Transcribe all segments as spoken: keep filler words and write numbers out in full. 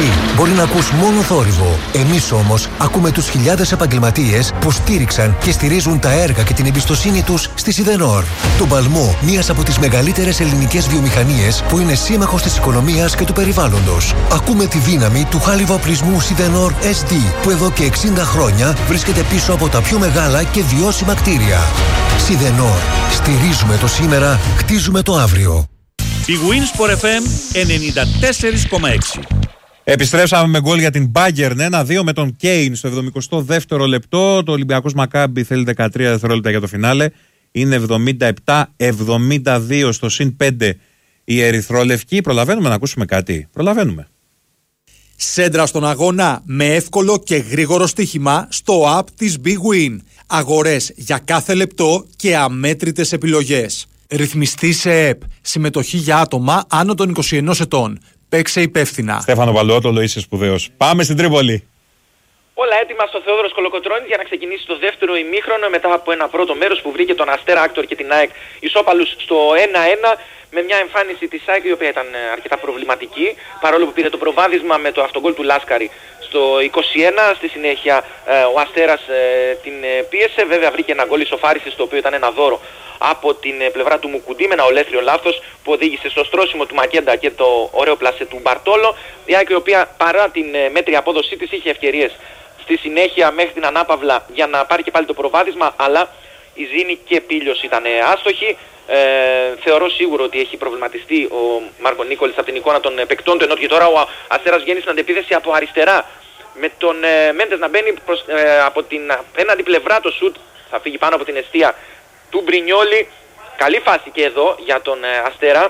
Εσύ μπορεί να ακούς μόνο θόρυβο. Εμείς όμως ακούμε τους χιλιάδες επαγγελματίες που στήριξαν και στηρίζουν τα έργα και την εμπιστοσύνη τους στη Σιδενόρ. Το παλμό, μίας από τις μεγαλύτερες ελληνικές βιομηχανίες που είναι σύμμαχος της οικονομίας και του περιβάλλοντος. Ακούμε τη δύναμη του χάλιβα-οπλισμού Σιδενόρ ες ντι που εδώ και εξήντα χρόνια βρίσκεται πίσω από τα πιο μεγάλα και βιώσιμα κτίρια. Σιδενόρ. Στηρίζουμε το σήμερα, χτίζουμε το αύριο. Η Winsport εφ εμ ενενήντα τέσσερα κόμμα έξι. Επιστρέψαμε με γκολ για την Bayern ένα δύο με τον Κέιν στο εβδομηκοστό δεύτερο λεπτό. Το Ολυμπιακός Μακάμπι θέλει δεκατρία δευτερόλεπτα για το φινάλε. Είναι εβδομήντα επτά εβδομήντα δύο στο συν πέντε οι ερυθρόλευκοι. Προλαβαίνουμε να ακούσουμε κάτι. Προλαβαίνουμε. Σέντρα στον αγώνα με εύκολο και γρήγορο στοίχημα στο app της Big Win. Αγορές για κάθε λεπτό και αμέτρητες επιλογές. Ρυθμιστή σε ΕΠ. Συμμετοχή για άτομα άνω των είκοσι ενός ετών. Παίξε υπεύθυνα. Στέφανο Βαλουότολο, είσαι σπουδαίος. Πάμε στην Τρίπολη. Όλα έτοιμα στο Θεόδωρος Κολοκοτρώνης για να ξεκινήσει το δεύτερο ημίχρονο μετά από ένα πρώτο μέρος που βρήκε τον Αστέρα Άκτορ και την ΑΕΚ ισόπαλους στο ένα ένα με μια εμφάνιση της ΑΕΚ η οποία ήταν αρκετά προβληματική παρόλο που πήρε το προβάδισμα με το αυτογκόλ του Λάσκαρη στο είκοσι ένα. Στη συνέχεια ο Αστέρας την πίεσε, βέβαια βρήκε ένα γκολ ισοφάρισης το οποίο ήταν ένα δώρο από την πλευρά του Μουκουντή με ένα ολέθριο λάθος που οδήγησε στο στρώσιμο του Μακέντα και το ωραίο πλασέ του Μπαρτόλο. Η ΑΕΚ η οποία παρά την μέτρια απόδοσή της είχε ευκαιρίες στη συνέχεια μέχρι την ανάπαυλα για να πάρει και πάλι το προβάδισμα, αλλά η Ζήνη και Πίλιος ήταν άστοχοι. Ε, θεωρώ σίγουρο ότι έχει προβληματιστεί ο Μάρκο Νίκολης από την εικόνα των παικτών του, ενώ και τώρα ο Αστέρας βγαίνει στην αντεπίθεση από αριστερά με τον ε, Μέντες να μπαίνει προς, ε, από την απέναντι πλευρά το σουτ, θα φύγει πάνω από την αιστεία του Μπρινιόλι. Καλή φάση και εδώ για τον ε, Αστέρα.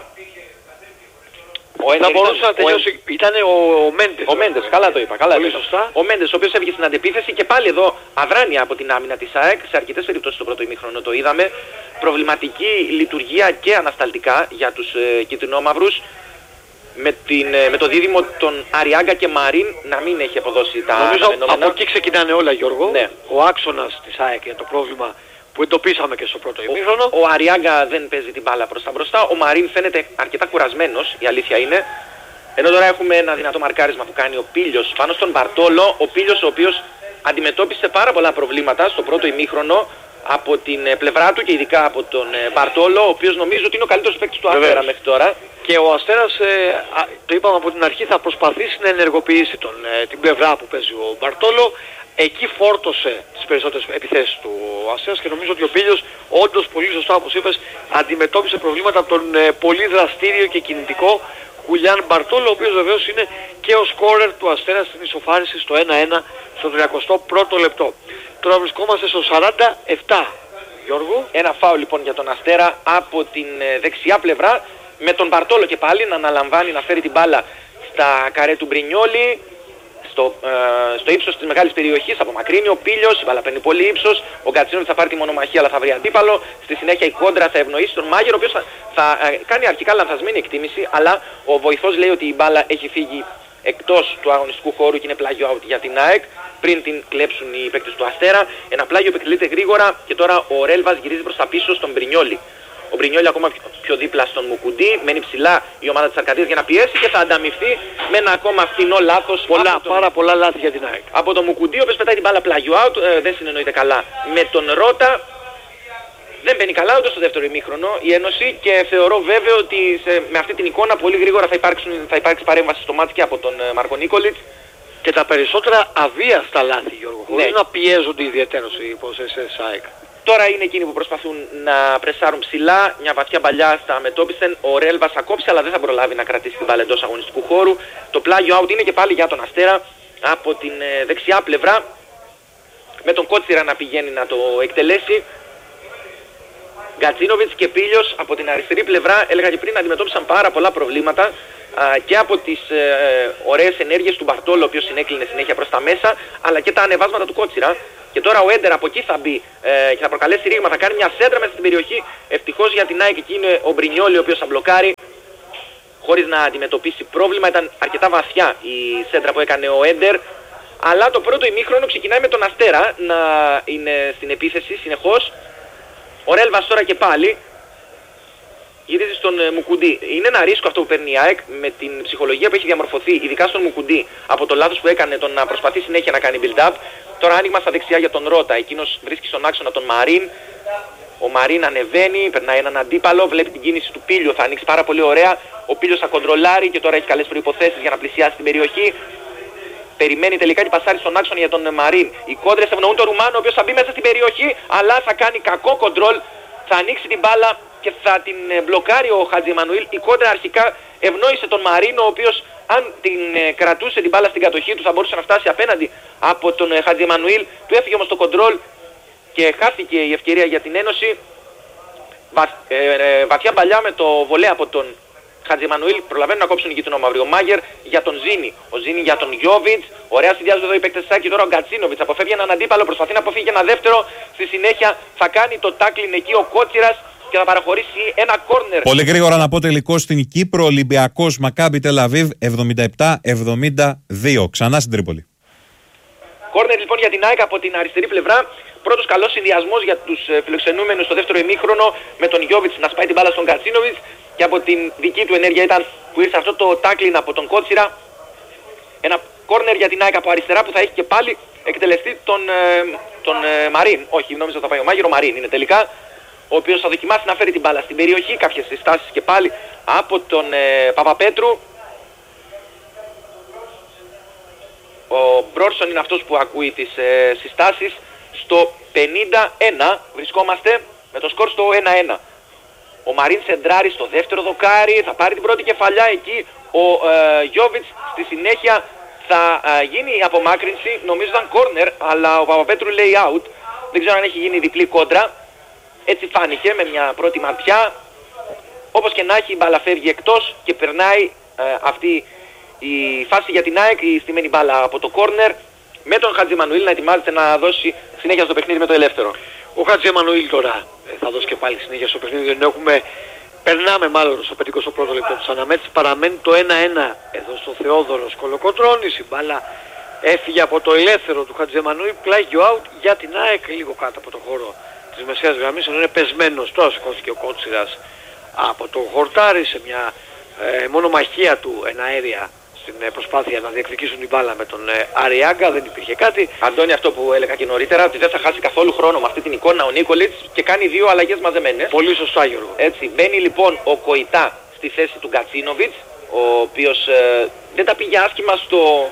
Θα μπορούσε να τελειώσει, ο... ήταν ο, ο Μέντες. Ο Μέντες, καλά το είπα. Καλά Πολύ το είπα. σωστά. Ο Μέντες, ο οποίος έβγε στην αντεπίθεση και πάλι εδώ αδράνεια από την άμυνα της ΑΕΚ. Σε αρκετές περιπτώσεις στο πρώτο ημίχρονο το είδαμε. Προβληματική λειτουργία και ανασταλτικά για τους ε, κίτρινόμαυρους. Με, την, ε, με το δίδυμο των Αριάγκα και Μαρίν να μην έχει αποδώσει τα αναμενόμενα. Από εκεί ξεκινάνε όλα, Γιώργο. Ναι. Ο άξονας της ΑΕΚ για το πρόβλημα που εντοπίσαμε και στο πρώτο ημίχρονο. Ο, ο Αριάγκα δεν παίζει την μπάλα προς τα μπροστά. Ο Μαρίν φαίνεται αρκετά κουρασμένος, η αλήθεια είναι. Ενώ τώρα έχουμε ένα δυνατό μαρκάρισμα που κάνει ο Πίλιος πάνω στον Μπαρτόλο. Ο Πίλιος ο οποίος αντιμετώπισε πάρα πολλά προβλήματα στο πρώτο ημίχρονο από την πλευρά του και ειδικά από τον Μπαρτόλο, ο οποίος νομίζω ότι είναι ο καλύτερος παίκτης του Αστέρα μέχρι τώρα. Και ο Αστέρας, ε, το είπαμε από την αρχή, θα προσπαθήσει να ενεργοποιήσει τον, ε, την πλευρά που παίζει ο Μπαρτόλο. Εκεί φόρτωσε τις περισσότερες επιθέσεις του Αστέρας και νομίζω ότι ο Πίλιος, όντως πολύ σωστά όπως είπες, αντιμετώπισε προβλήματα από τον ε, πολύ δραστήριο και κινητικό Χουλιάν Μπαρτόλο, ο οποίος βεβαίως είναι και ο σκόρερ του Αστέρα στην ισοφάριση στο ένα ένα στο τριακοστό πρώτο λεπτό. Τώρα βρισκόμαστε στο σαράντα επτά. Γιώργο. Ένα φάουλ λοιπόν για τον Αστέρα από την ε, δεξιά πλευρά με τον Μπαρτόλο και πάλι να αναλαμβάνει να φέρει την μπάλα στα καρέ του Μπρινιόλι. Στο, ε, στο ύψος της μεγάλης περιοχής απομακρύνει ο Πίλιος, η μπάλα παίρνει πολύ ύψος, ο Γκατσίνοβιτς θα πάρει τη μονομαχία αλλά θα βρει αντίπαλο, στη συνέχεια η κόντρα θα ευνοήσει τον Μάγερ ο οποίος θα, θα ε, κάνει αρχικά λανθασμένη εκτίμηση, αλλά ο βοηθός λέει ότι η μπάλα έχει φύγει εκτός του αγωνιστικού χώρου και είναι πλάγιο out για την ΑΕΚ πριν την κλέψουν οι παίκτες του Αστέρα. Ένα πλάγιο που εκτελείται γρήγορα και τώρα ο Ρέλβας γυρίζει προς τα πίσω στον Μπρινιόλι. Ο Μπρινιόλι ακόμα πιο, πιο δίπλα στον Μουκουντή, μένει ψηλά η ομάδα της Αρκαδίας για να πιέσει και θα ανταμυφθεί με ένα ακόμα φθηνό λάθος. Πολλά, τον... πάρα πολλά λάθη για την ΑΕΚ. Από τον Μουκουντή, ο οποίος πετάει την μπάλα πλάγιο out, ε, δεν συνεννοείται καλά με τον Ρότα. Δεν μπαίνει καλά ούτε στο δεύτερο ημίχρονο η Ένωση και θεωρώ βέβαιο ότι σε, με αυτή την εικόνα πολύ γρήγορα θα, θα υπάρξει παρέμβαση στο μάτς και από τον ε, Μάρκο Νίκολιτς. Και τα περισσότερα αβίαστα λάθη, Γιώργο, χωρίς ναι. να πιέζονται ιδιαίτερως οι υποσέσεις της ΑΕΚ. Τώρα είναι εκείνοι που προσπαθούν να πρεσάρουν ψηλά, μια βαθιά παλιά στα μετώπισθεν. Ο Ρέλβας θα κόψει αλλά δεν θα προλάβει να κρατήσει την μπάλα εντός αγωνιστικού χώρου. Το πλάγιο out είναι και πάλι για τον Αστέρα από την ε, δεξιά πλευρά με τον Κότσιρα να πηγαίνει να το εκτελέσει. Γκατσίνοβιτς και Πίλιος από την αριστερή πλευρά, έλεγα και πριν, αντιμετώπισαν πάρα πολλά προβλήματα α, και από τις ε, ωραίες ενέργειες του Μπαρτόλο, ο οποίος συνέκλεινε συνέχεια προς τα μέσα, αλλά και τα ανεβάσματα του Κότσιρα. Και τώρα ο Έντερ από εκεί θα μπει ε, και θα προκαλέσει ρήγμα, θα κάνει μια σέντρα μέσα στην περιοχή. Ευτυχώς για την ΑΕΚ εκεί είναι ο Μπρινιόλι, ο οποίος θα μπλοκάρει χωρίς να αντιμετωπίσει πρόβλημα. Ήταν αρκετά βαθιά η σέντρα που έκανε ο Έντερ. Αλλά το πρώτο ημίχρονο ξεκινάει με τον Αστέρα να είναι στην επίθεση συνεχώς. Ο Ρέλβας τώρα και πάλι γυρίζει στον ε, Μουκουντή. Είναι ένα ρίσκο αυτό που παίρνει η ΑΕΚ με την ψυχολογία που έχει διαμορφωθεί, ειδικά στον Μουκουντή, από το λάθος που έκανε το να προσπαθεί συνέχεια να κάνει build-up. Τώρα άνοιγμα στα δεξιά για τον Ρώτα. Εκείνος βρίσκει στον άξονα τον Μαρίν. Ο Μαρίν ανεβαίνει, περνάει έναν αντίπαλο, βλέπει την κίνηση του Πίλιο, θα ανοίξει πάρα πολύ ωραία. Ο Πίλιος θα κοντρολάρει και τώρα έχει καλές προϋποθέσεις για να πλησιάσει την περιοχή. Περιμένει τελικά την πασάρι στον άξονα για τον Μαρίν. Οι κόντρες ευνοούν τον Ρουμάνο, ο οποίος θα μπει μέσα στην περιοχή, αλλά θα κάνει κακό κοντρόλ. Θα ανοίξει την μπάλα και θα την μπλοκάρει ο Χατζη Εμμανουήλ. Η κόντρα αρχικά ευνόησε τον Μαρίνο, ο οποίος αν την κρατούσε την μπάλα στην κατοχή του θα μπορούσε να φτάσει απέναντι από τον Χατζη Εμμανουήλ. Του έφυγε όμως το κοντρόλ και χάθηκε η ευκαιρία για την Ένωση. Βα, ε, ε, βαθιά παλιά με το βολέ από τον Χατζη Εμμανουήλ προλαβαίνουν να κόψουν νικητή μαύρη. Ο Μάγερ για τον Ζήνη, ο Ζήνη για τον Γιόβιτς. Ωραία συνδυάζουν εδώ οι παίκτες της ΑΕΚ και τώρα ο Γκατσίνοβιτς αποφεύγει έναν αντίπαλο, προσπαθεί να αποφύγει ένα δεύτερο. Στη συνέχεια θα κάνει το τάκλιν εκεί ο Κότσιρας και θα παραχωρήσει ένα κόρνερ. Πολύ γρήγορα να πω τελικό στην Κύπρο. Ολυμπιακός Μακάμπι Τελ-Αβίβ εβδομήντα επτά εβδομήντα δύο. Ξανά στην Τρίπολη. Κόρνερ λοιπόν για την ΑΕΚ από την αριστερή πλευρά. Πρώτος καλός συνδυασμός για τους φιλοξενούμενους στο δεύτερο ημίχρονο με τον Γιόβιτς να σπάει την μπάλα στον Γκατσίνοβιτς και από την δική του ενέργεια ήταν που ήρθε αυτό το τάκλιν από τον Κότσιρα. Ένα κόρνερ για την ΑΕΚ από αριστερά που θα έχει και πάλι εκτελεστεί τον, ε, τον ε, Μαρίν. Όχι, νόμιζα θα πάει ο Μάγερο, Μαρίν είναι τελικά. Ο οποίος θα δοκιμάσει να φέρει την μπάλα στην περιοχή. Κάποιες συστάσεις και πάλι από τον ε, Παπαπέτρου. Ο Μπρόρσον είναι αυτός που ακούει τις ε, συστάσεις. Στο πενήντα ένα βρισκόμαστε με το σκορ στο ένα ένα. Ο Μαρίν σεντράρει στο δεύτερο δοκάρι, θα πάρει την πρώτη κεφαλιά εκεί. Ο ε, Γιόβιτς στη συνέχεια θα ε, γίνει η απομάκρυνση, νομίζω ήταν corner, αλλά ο Παπαπέτρου λέει out. Δεν ξέρω αν έχει γίνει διπλή κόντρα. Έτσι φάνηκε με μια πρώτη ματιά. Όπως και να έχει η μπάλα φεύγει εκτός και περνάει ε, αυτή η φάση για την ΑΕΚ, η στημένη μπάλα από το corner, με τον Χατζη Εμμανουήλ να ετοιμάζεται να δώσει συνέχεια στο παιχνίδι με το ελεύθερο. Ο Χατζη Εμμανουήλ τώρα θα δώσει και πάλι συνέχεια στο παιχνίδι, δεν έχουμε, περνάμε μάλλον στο πενηκοστό πρώτο λεπτό της αναμέτρησης, παραμένει το ένα ένα εδώ στο Θεόδωρος Κολοκοτρώνης, η μπάλα έφυγε από το ελεύθερο του Χατζη Εμμανουήλ, πλάγιο out για την ΑΕΚ λίγο κάτω από το χώρο της μεσαίας γραμμής, ενώ είναι πεσμένος. Τώρα σηκώθηκε ο Κότσιρας από το χορτάρι σε μια ε, μονομαχία του εναέρια στην ε, προσπάθεια να διεκδικήσουν την μπάλα με τον ε, Αριάγκα, δεν υπήρχε κάτι. Αντώνη, αυτό που έλεγα και νωρίτερα, ότι δεν θα χάσει καθόλου χρόνο με αυτή την εικόνα ο Νίκολιτς και κάνει δύο αλλαγές μαζεμένες. Πολύ σωστά, Γιώργο. Έτσι, μπαίνει λοιπόν ο Κοϊτά στη θέση του Γκατσίνοβιτς, ο οποίος ε, δεν τα πήγε άσχημα στο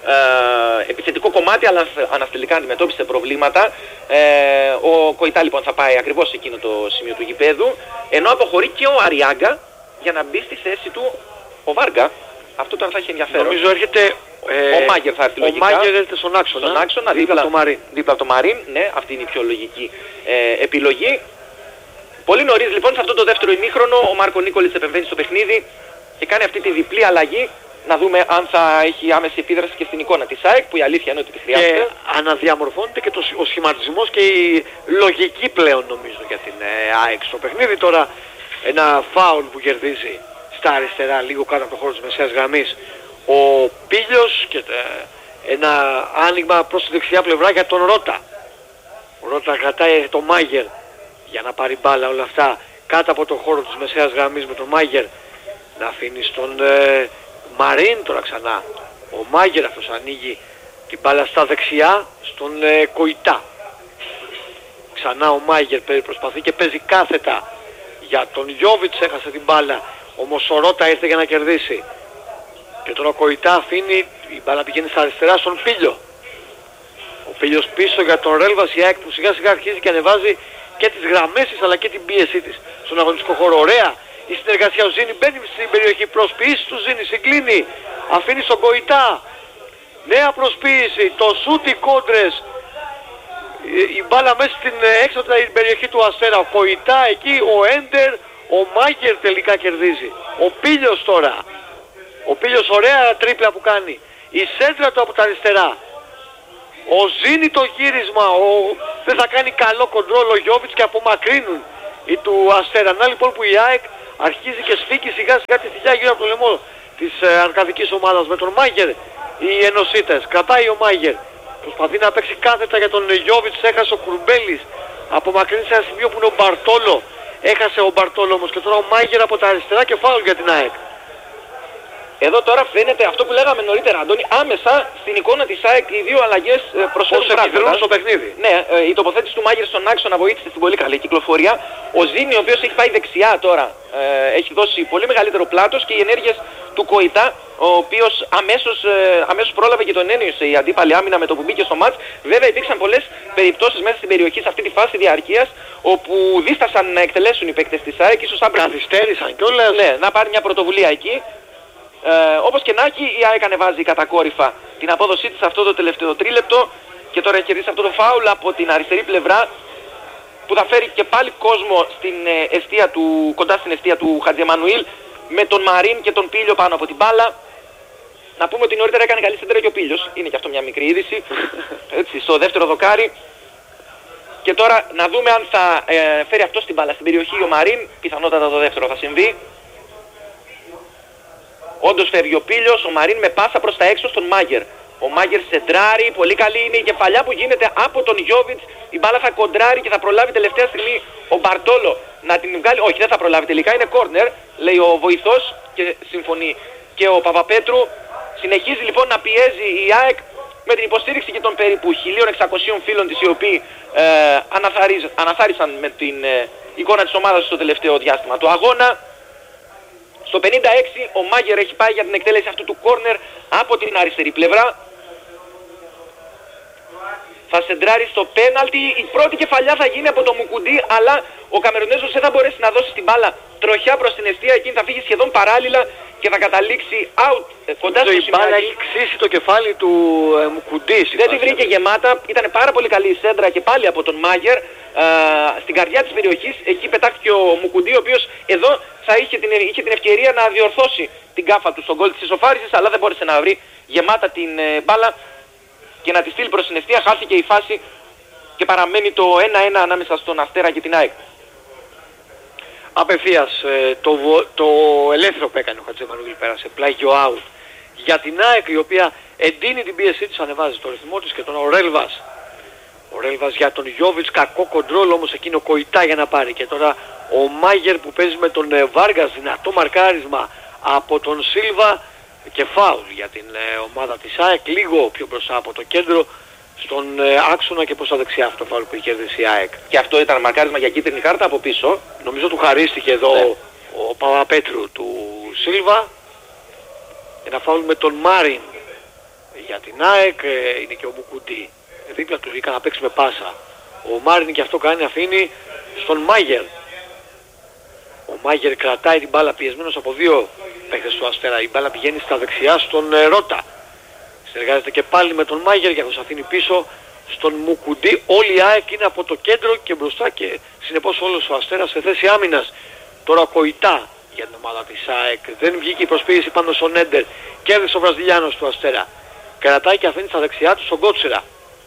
ε, επιθετικό κομμάτι, αλλά αναστελικά αντιμετώπισε προβλήματα. Ε, ο Κοϊτά λοιπόν θα πάει ακριβώς σε εκείνο το σημείο του γηπέδου, ενώ αποχωρεί και ο Αριάγκα για να μπει στη θέση του ο Βάργα. Αυτό τώρα θα έχει ενδιαφέρον. Νομίζω έρχεται ε, ο Μάγερ θα έρθει λογικά. Ο Μάγερ έρχεται στον άξονα, στον άξονα δίπλα, δίπλα, από το Μαρίν. δίπλα από το Μαρίν. Ναι, αυτή είναι η πιο λογική ε, επιλογή. Πολύ νωρίς λοιπόν σε αυτό το δεύτερο ημίχρονο ο Μάρκο Νίκολιτς επεμβαίνει στο παιχνίδι και κάνει αυτή τη διπλή αλλαγή. Να δούμε αν θα έχει άμεση επίδραση και στην εικόνα της ΑΕΚ, που η αλήθεια είναι ότι τη χρειάζεται. Και αναδιαμορφώνεται και το, ο σχηματισμός και η λογική πλέον νομίζω για την ε, ΑΕΚ στο παιχνίδι. Τώρα ένα φάουλ που κερδίζει στα αριστερά λίγο κάτω από το χώρο της μεσαίας γραμμής ο Πίλιος και ε, ένα άνοιγμα προς τη δεξιά πλευρά για τον Ρώτα. Ο Ρώτα κρατάει τον Μάγερ για να πάρει μπάλα, όλα αυτά κάτω από το χώρο της μεσαίας γραμμής με τον Μάγερ να αφήνει στον ε, Μαρίν τώρα ξανά. Ο Μάγερ αυτός ανοίγει την μπάλα στα δεξιά στον ε, Κοϊτά. Ξανά ο Μάγερ προσπαθεί και παίζει κάθετα για τον Γιόβιτς, έχασε την μπάλα, όμως ο Ρώτα ήρθε για να κερδίσει. Και τώρα ο Κοϊτά αφήνει, η μπάλα πηγαίνει στα αριστερά στον Πίλιο. Ο Πίλιος πίσω για τον Ρέλβας, η ΑΕΚ που σιγά σιγά αρχίζει και ανεβάζει και τις γραμμές της αλλά και την πίεσή της στον αγωνιστικό χώρο. Ωραία η συνεργασία, ο Ζήνη μπαίνει στην περιοχή, προσποίηση του Ζήνη, συγκλίνει, αφήνει στον Κοϊτά. Νέα προσποίηση, το σούτ, οι κόντρες, η μπάλα μέσα στην έξω από την περιοχή του Αστέρα. Ο Κοϊτά εκεί, ο Έντερ, ο Μάγερ τελικά κερδίζει. Ο Πίλιος τώρα. Ο Πίλιος ωραία τρίπλα που κάνει. Η σέντρα του από τα αριστερά. Ο Ζήνη το γύρισμα. Ο... Δεν θα κάνει καλό κοντρόλ ο Γιόβιτς και απομακρύνουν οι του Αστέρα. Να λοιπόν που η ΑΕΚ αρχίζει και σφίγγει σιγά σιγά τη θηλιά γύρω από το λαιμό της ε, αρκαδικής ομάδας με τον Μάγερ. Οι ενωσίτες. Κρατάει ο Μάγερ. Προσπαθεί να παίξει κάθετα για τον Γιόβιτς. Έχασε ο Κουρμπέλης. Απομακρύνει σε ένα σημείο που είναι ο Μπαρτόλο. έχασε ο Μπαρτόλο όμως και τώρα ο Μάγερ από τα αριστερά και φάουλ για την ΑΕΚ. Εδώ τώρα φαίνεται αυτό που λέγαμε νωρίτερα, Αντώνη, άμεσα στην εικόνα της ΑΕΚ οι δύο αλλαγές προσφέρουν πράγματα. Επιδρούν στο παιχνίδι. Ναι, η τοποθέτηση του Μάγερ στον άξονα βοήθησε στην πολύ καλή κυκλοφορία. Ο Ζήνη, ο οποίος έχει πάει δεξιά τώρα, έχει δώσει πολύ μεγαλύτερο πλάτος και οι ενέργειες του Κοϊτά, ο οποίος αμέσως, αμέσως πρόλαβε και τον ένιωσε η αντίπαλη άμυνα με το που μπήκε στο μάτς. Βέβαια υπήρξαν πολλές περιπτώσεις μέσα στην περιοχή σε αυτή τη φάση διαρκείας, όπου δίστασαν να εκτελέσουν οι παίκτες της ΑΕΚ, ίσως αν καθυστέρησαν κιόλας. Ναι, να πάρει μια πρωτοβουλία εκεί. Ε, όπως και να έχει, η ΑΕΚ ανεβάζει κατακόρυφα την απόδοσή της αυτό το τελευταίο τρίλεπτο και τώρα έχει κερδίσει αυτό το φάουλ από την αριστερή πλευρά που θα φέρει και πάλι κόσμο στην, ε, εστία του, κοντά στην εστία του Χατζεμανουήλ με τον Μαρίν και τον Πίλιο πάνω από την μπάλα. Να πούμε ότι νωρίτερα έκανε καλή σέντρα και ο Πίλιος, είναι και αυτό μια μικρή είδηση, έτσι, στο δεύτερο δοκάρι. Και τώρα να δούμε αν θα ε, φέρει αυτό στην μπάλα στην περιοχή ο Μαρίν, πιθανότατα το δεύτερο θα συμβεί. Όντως φεύγει ο Πίλιος, ο Μαρίν με πάσα προς τα έξω στον Μάγερ. Ο Μάγερ σεντράρει, πολύ καλή είναι η κεφαλιά που γίνεται από τον Γιόβιτς. Η μπάλα θα κοντράρει και θα προλάβει τελευταία στιγμή ο Μπαρτόλο να την βγάλει. Όχι, δεν θα προλάβει τελικά, είναι κόρνερ, λέει ο βοηθός και συμφωνεί και ο Παπαπέτρου. Συνεχίζει λοιπόν να πιέζει η ΑΕΚ με την υποστήριξη και των περίπου χίλια εξακόσιων φίλων της, οι οποίοι ε, αναθάρισαν με την ε, εικόνα της ομάδας στο τελευταίο διάστημα του αγώνα. Στο πενήντα έξι ο Μάγερ έχει πάει για την εκτέλεση αυτού του κόρνερ από την αριστερή πλευρά. Θα σεντράρει στο πέναλτι. Η πρώτη κεφαλιά θα γίνει από το Μουκουντή, αλλά ο Καμερουνέζος δεν θα μπορέσει να δώσει την μπάλα τροχιά προς την εστία. Εκείνη θα φύγει σχεδόν παράλληλα και θα καταλήξει out κοντά στο σημείο. Η μπάλα έχει ξύσει το κεφάλι του ε, Μουκουντή. Δεν τη βρήκε γεμάτα. Ήταν πάρα πολύ καλή η σέντρα και πάλι από τον Μάγερ. Uh, στην καρδιά της περιοχής, εκεί πετάχτηκε ο Μουκουντή, ο οποίος εδώ θα είχε την, είχε την ευκαιρία να διορθώσει την κάφα του στον γκολ της ισοφάρισης, αλλά δεν μπόρεσε να βρει γεμάτα την ε, μπάλα και να τη στείλει προς την ευθεία. Χάθηκε η φάση και παραμένει το ένα ένα ανάμεσα στον Αστέρα και την ΑΕΚ. Απευθείας ε, το, το ελεύθερο που έκανε ο Χατζεμανουήλ πέρασε, πλάγιο out για την ΑΕΚ, η οποία εντείνει την πίεσή της, ανεβάζει το ρυθμό της και τον ο Ρέλβας. Ο Ρέλβας για τον Γιόβιτς, κακό κοντρόλ όμως εκείνο Κοϊτά για να πάρει. Και τώρα ο Μάγερ που παίζει με τον ε, Βάργας, δυνατό μαρκάρισμα από τον Σίλβα και φάουλ για την ε, ομάδα της ΑΕΚ, λίγο πιο μπροστά από το κέντρο στον ε, άξονα και προς τα δεξιά αυτό το φάουλ που είχε κερδίσει η ΑΕΚ. Και αυτό ήταν μαρκάρισμα για κίτρινη κάρτα από πίσω. Νομίζω του χαρίστηκε εδώ ναι. ο Παπαπέτρου του Σίλβα. Ένα φάουλ με τον Μάριν για την ΑΕΚ, ε, είναι και ο Μουκουντή. Δίπλα του βγήκα να παίξει με πάσα. Ο Μάριν και αυτό κάνει, αφήνει στον Μάγερ. Ο Μάγερ κρατάει την μπάλα πιεσμένος από δύο παίκτες του Αστέρα. Η μπάλα πηγαίνει στα δεξιά στον ε, Ρώτα. Συνεργάζεται και πάλι με τον Μάγερ και αυτός αφήνει πίσω στον Μουκουντή. Όλη η ΑΕΚ είναι από το κέντρο και μπροστά και συνεπώς όλος ο Αστέρας σε θέση άμυνας. Τώρα Κοϊτά για την ομάδα της ΑΕΚ. Δεν βγήκε η προσποίηση πάνω στον Έντερ. Κέρδισε ο Βραζιλιάνος του Αστέρα. Κρατάει και αφήνει στα δεξιά του στον Κότσερα.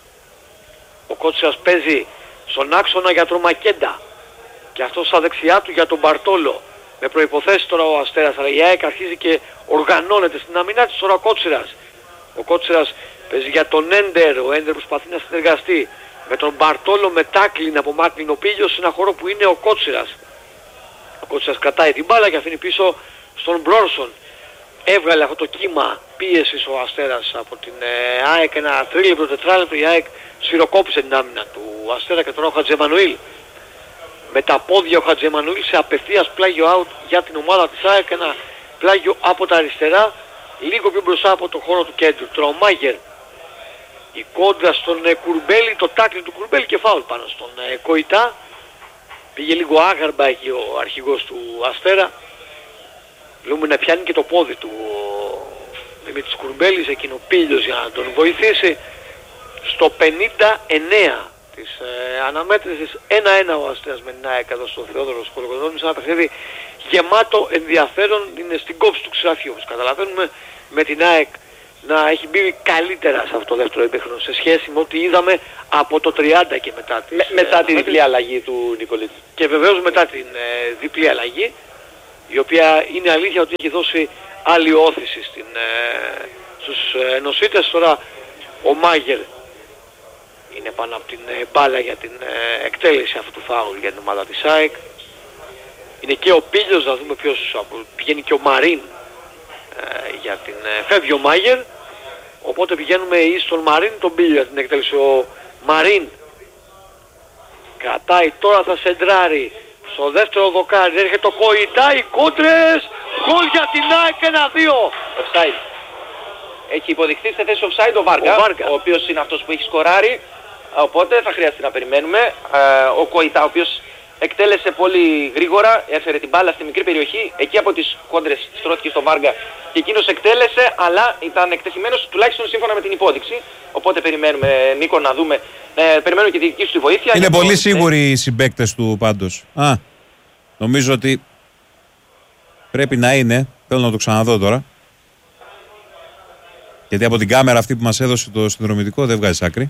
Ο Κότσερας παίζει στον άξονα για τον Μακέντα και αυτό στα δεξιά του για τον Μπαρτόλο. Με προϋποθέσεις τώρα ο Αστέρας, αλλά η ΑΕΚ αρχίζει και οργανώνεται στην αμυνά της. Τώρα ο Κότσερας. Ο Κότσερας παίζει για τον Έντερ. Ο Έντερ προσπαθεί να συνεργαστεί με τον Μπαρτόλο, με τάκλιν από Μάκλιν ο Πίλιος σε ένα χώρο που είναι ο Κότσερας. Ο Κότσερας κρατάει την μπάλα και αφήνει πίσω στον Μπρόνσον. Έβγαλε αυτό το κύμα πίεσης ο Αστέρας από την ε, ΑΕΚ, ένα τρίλεπτο, τετράλεπτο. Η ΑΕΚ σφυροκόπησε την άμυνα του Αστέρα και τώρα ο Χατζεμανουήλ. Με τα πόδια ο Χατζεμανουήλ σε απευθείας πλάγιο out για την ομάδα της ΑΕΚ. Ένα πλάγιο από τα αριστερά, λίγο πιο μπροστά από το χώρο του κέντρου. Τώρα ο Μάγερ. Η κόντρα στον ε, Κουρμπέλη, το τάκλι του Κουρμπέλη και φάουλ πάνω στον ε, Κοϊτά. Πήγε λίγο άγαρμπα εκεί ο αρχηγός του Αστέρα. Βλέπουμε να πιάνει και το πόδι του Δημήτρης Κουρμπέλης, εκείνο ο Πίλιος για να τον βοηθήσει. Στο πενήντα εννέα της ε, αναμέτρησης ένα ένα ο Αστέρας με την ΑΕΚ εδώ στο Θεόδωρος Κολοκοτρώνης. Ένα παιχνίδι γεμάτο ενδιαφέρον, είναι στην κόψη του ξηραφιού. Καταλαβαίνουμε με την ΑΕΚ να έχει μπει καλύτερα σε αυτό το δεύτερο ημίχρονο σε σχέση με ό,τι είδαμε από το τριάντα και μετά της, με, ε, μετά τη διπλή αλλαγή του Νικολίτη. Και βεβαίως μετά την ε, διπλή αλλαγή, η οποία είναι αλήθεια ότι έχει δώσει άλλη όθηση στην, ε, στους ε, νοσίτες. Τώρα ο Μάγερ είναι πάνω από την ε, μπάλα για την ε, εκτέλεση αυτού του φάουλ για την ομάδα της ΑΕΚ. είναι και ο Πίλιος, να δούμε ποιος πηγαίνει, και ο Μαρίν ε, για την ε, φεύγει ο Μάγερ, οπότε πηγαίνουμε ή στον Μαρίν τον Πίλιο για την εκτέλεση. Ο Μαρίν κρατάει, τώρα θα σεντράρει στο δεύτερο δοκάρι, έρχεται το Κοϊτά, οι κόντρες, γκολ για την ΑΕΚ, ένα δύο. Offside. Έχει υποδειχθεί στη θέση offside ο Βάργα, ο, Βάργα. ο οποίος είναι αυτός που έχει σκοράρει, οπότε θα χρειαστεί να περιμένουμε. Ο Κοϊτά, ο οποίος εκτέλεσε πολύ γρήγορα, έφερε την μπάλα στη μικρή περιοχή, εκεί από τις κόντρες στρώθηκε στο Βάργα και εκείνος εκτέλεσε, αλλά ήταν εκτεθειμένος τουλάχιστον σύμφωνα με την υπόδειξη. Οπότε περιμένουμε, Νίκο, να δούμε, ε, περιμένουμε και τη δική σου βοήθεια. Είναι πολύ το... σίγουροι οι συμπαίκτες του πάντως. Α, νομίζω ότι πρέπει να είναι, θέλω να το ξαναδώ τώρα. Γιατί από την κάμερα αυτή που μας έδωσε το συνδρομητικό δεν βγάζει άκρη.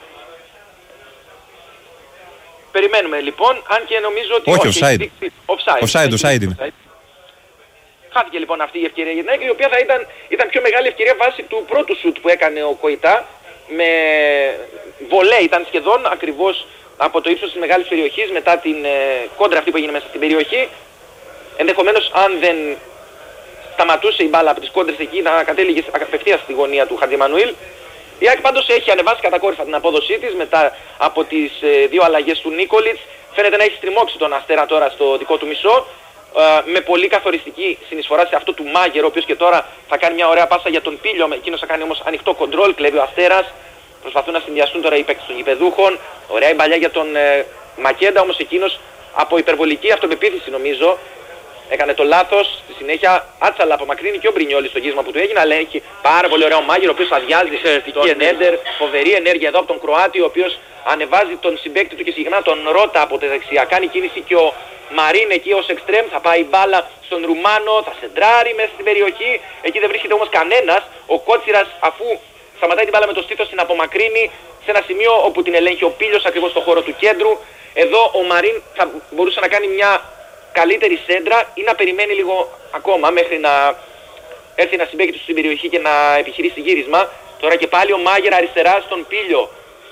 Περιμένουμε λοιπόν, αν και νομίζω ότι... Όχι, όχι offside. Offside, offside, offside είναι. Χάθηκε λοιπόν αυτή η ευκαιρία για την ΑΕΚ, η οποία θα ήταν, ήταν πιο μεγάλη ευκαιρία βάσει του πρώτου σουτ που έκανε ο Κοϊτά. Με βολέ, ήταν σχεδόν ακριβώς από το ύψος της μεγάλης περιοχής, μετά την ε, κόντρα αυτή που έγινε μέσα στην περιοχή. Ενδεχομένως, αν δεν σταματούσε η μπάλα από τις κόντρες εκεί, να κατέληγε απευθείας στη γωνία του Χατζημανουήλ. Η ΑΕΚ πάντως έχει ανεβάσει κατακόρυφα την απόδοσή της μετά από τις ε, δύο αλλαγές του Νίκολιτς. Φαίνεται να έχει στριμώξει τον Αστέρα τώρα στο δικό του μισό. Ε, με πολύ καθοριστική συνεισφορά σε αυτό του Μάγερ, ο οποίος και τώρα θα κάνει μια ωραία πάσα για τον Πίλιο. Εκείνος θα κάνει όμως ανοιχτό κοντρόλ, κλέβει ο Αστέρας. Προσπαθούν να συνδυαστούν τώρα οι παίκτες των γηπεδούχων. Ωραία η μπαλιά για τον ε, Μακέντα, όμως εκείνος από υπερβολική αυτοπεποίθηση νομίζω έκανε το λάθος. Στη συνέχεια άτσαλα απομακρύνει και ο Μπρινιόλης στο γύρισμα που του έγινε, αλλά έχει πάρα πολύ ωραίο Μάγερ, ο οποίος αδειάζει τον Νέντερ. Φοβερή ενέργεια εδώ από τον Κροάτι, ο οποίος ανεβάζει τον συμπαίκτη του και συγκεκριμένα τον Ρώτα από τη δεξιά. Κάνει κίνηση και ο Μαρίν εκεί ως εξτρέμ, θα πάει μπάλα στον Ρουμάνο, θα σεντράρει μέσα στην περιοχή. Εκεί δεν βρίσκεται όμως κανένας. Ο Κότσιρας, αφού σταματάει την μπάλα με το στήθος, την απομακρύνει σε ένα σημείο όπου την ελέγχει ο Πίλιος ακριβώς στο χώρο του κέντρου. Εδώ ο Μαρίν θα μπορούσε να κάνει μια καλύτερη σέντρα ή να περιμένει λίγο ακόμα μέχρι να έρθει ένα συμπαίκτη του στην περιοχή και να επιχειρήσει γύρισμα. Τώρα και πάλι ο Μάγερ αριστερά στον Πίλιο.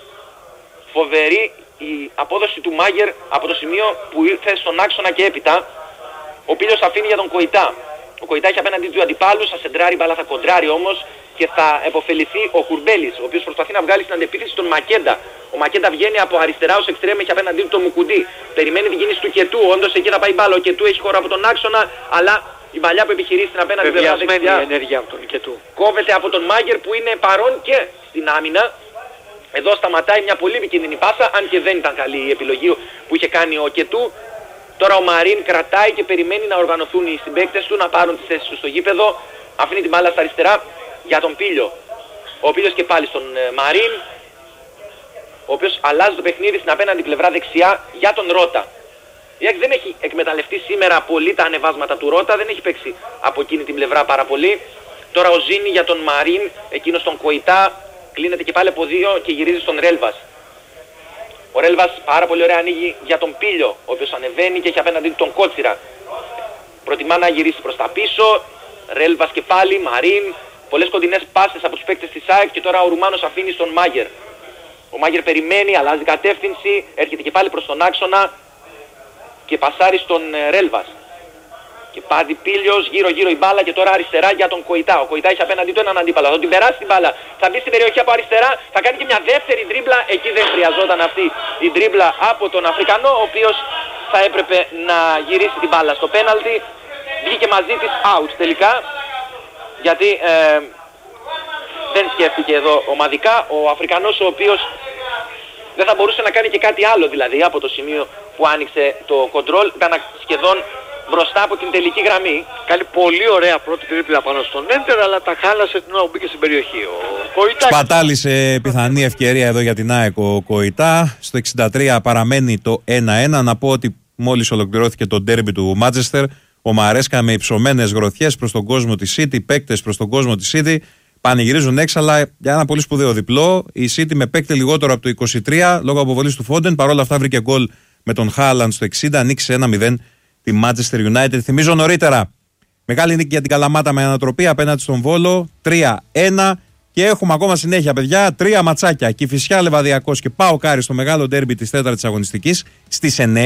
Φοβερή η απόδοση του Μάγερ από το σημείο που ήρθε στον άξονα και έπειτα. Ο Πίλιος αφήνει για τον Κοϊτά. Ο Κοϊτά έχει απέναντι του αντιπάλου, θα σεντράρει, μπαλά θα κοντράρει όμως και θα επωφεληθεί ο Κουρμπέλης, ο οποίος προσπαθεί να βγάλει στην αντεπίθεση τον Μακέντα. Ο Μακέντα βγαίνει από αριστερά ως εξτρέμ, έχει απέναντί του το Μουκουντή. Περιμένει την κίνηση του Κετού, όντως εκεί θα πάει μπάλα. Ο Κετού έχει χώρο από τον άξονα, αλλά η παλιά που επιχειρεί στην απέναντι πλευρά δεξιά ενέργεια από τον Κετού κόβεται από τον Μάγερ που είναι παρόν και στην άμυνα. Εδώ σταματάει μια πολύ επικίνδυνη πάσα, αν και δεν ήταν καλή η επιλογή που είχε κάνει ο Κετού. Τώρα ο Μαρίν κρατάει και περιμένει να οργανωθούν οι συμπαίκτες του, να πάρουν τις θέσεις του στο γήπεδο. Αφήνει την μπάλα στα αριστερά για τον Πίλιο. Ο Πίλιος και πάλι στον Μαρίν, ο οποίος αλλάζει το παιχνίδι στην απέναντι πλευρά δεξιά για τον Ρώτα. Η ΑΕΚ δεν έχει εκμεταλλευτεί σήμερα πολύ τα ανεβάσματα του Ρώτα, δεν έχει παίξει από εκείνη την πλευρά πάρα πολύ. Τώρα ο Ζήνη για τον Μαρίν, εκείνος τον Κοϊτά, κλείνεται και πάλι από δύο και γυρίζει στον Ρέλβας. Ο Ρέλβας πάρα πολύ ωραία ανοίγει για τον Πίλιο, ο οποίος ανεβαίνει και έχει απέναντι του τον Κότσιρα. Προτιμά να γυρίσει προς τα πίσω. Ρέλβας και πάλι, Μαρίν. Πολλές κοντινές πάσες από τους παίκτες της ΑΕΚ και τώρα ο Ρουμάνος αφήνει στον Μάγερ. Ο Μάγερ περιμένει, αλλάζει κατεύθυνση, έρχεται και πάλι προς τον άξονα και πασάρει στον Ρέλβας. Και πάρει Πίλιος, γύρω γύρω η μπάλα και τώρα αριστερά για τον Κοϊτά. Ο Κοϊτά έχει απέναντί του έναν αντίπαλο. Θα την περάσει την μπάλα. Θα μπει στην περιοχή από αριστερά. Θα κάνει και μια δεύτερη ντρίμπλα. Εκεί δεν χρειαζόταν αυτή η ντρίμπλα από τον Αφρικανό, ο οποίος θα έπρεπε να γυρίσει την μπάλα στο πέναλτι. Βγήκε μαζί της out τελικά. Γιατί ε, δεν σκέφτηκε εδώ ομαδικά. Ο Αφρικανός, ο οποίος δεν θα μπορούσε να κάνει και κάτι άλλο δηλαδή από το σημείο που άνοιξε το κοντρόλ. Ήταν σχεδόν μπροστά από την τελική γραμμή. Κάνει πολύ ωραία πρώτη τρίπλα πάνω στον Έντερ, αλλά τα χάλασε την ώρα που μπήκε στην περιοχή. Ο Κοϊτά σπατάλησε πιθανή ευκαιρία εδώ για την ΑΕΚ ο Κοϊτά. Στο εξήντα τρία παραμένει το ένα ένα. Να πω ότι μόλις ολοκληρώθηκε το ντέρμπι του Μάντσεστερ, ο Μαρέσκα με υψωμένες γροθιές προς τον κόσμο της City, παίκτες προς τον κόσμο της City, πανηγυρίζουν έξαλα για ένα πολύ σπουδαίο διπλό. Η City με παίκτη λιγότερο από το είκοσι τρία λόγω αποβολής του Φόντεν. Παρόλα αυτά βρήκε γκολ με τον Χάλαντ στο εξήντα, νίκησε ένα μηδέν τη Manchester United. Θυμίζω νωρίτερα, μεγάλη νίκη για την Καλαμάτα με ανατροπή απέναντι στον Βόλο, τρία ένα. Και έχουμε ακόμα συνέχεια, παιδιά, τρία ματσάκια. Κηφισιά Λεβαδιακός και ΠΑΟΚ Άρης στο μεγάλο ντέρμπι της τέταρτης αγωνιστικής στις εννέα.